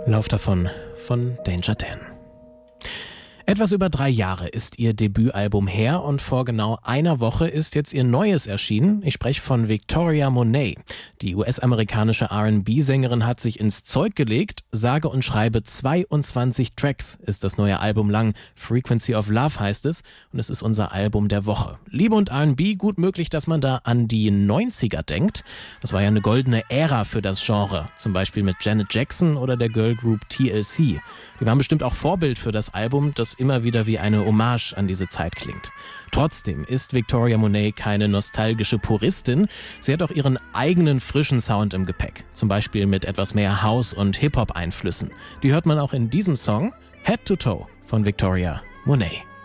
Lauf davon von Danger Dan. Etwas über 3 Jahre ist ihr Debütalbum her und vor genau einer Woche ist jetzt ihr neues erschienen. Ich spreche von Victoria Monet. Die US-amerikanische R&B-Sängerin hat sich ins Zeug gelegt. Sage und schreibe 22 Tracks ist das neue Album lang. Frequency of Love heißt es und es ist unser Album der Woche. Liebe und R&B, gut möglich, dass man da an die 90er denkt. Das war ja eine goldene Ära für das Genre. Zum Beispiel mit Janet Jackson oder der Girlgroup TLC. Die waren bestimmt auch Vorbild für das Album, das immer wieder wie eine Hommage an diese Zeit klingt. Trotzdem ist Victoria Monet keine nostalgische Puristin. Sie hat auch ihren eigenen frischen Sound im Gepäck. Zum Beispiel mit etwas mehr House- und Hip-Hop-Einflüssen. Die hört man auch in diesem Song Head to Toe von Victoria Monet.